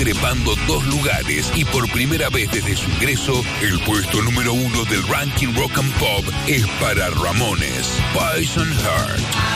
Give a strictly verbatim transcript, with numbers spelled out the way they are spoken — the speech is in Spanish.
trepando dos lugares y por primera vez desde su ingreso, el puesto número uno del ranking Rock and Pop es para Ramones, Poison Heart.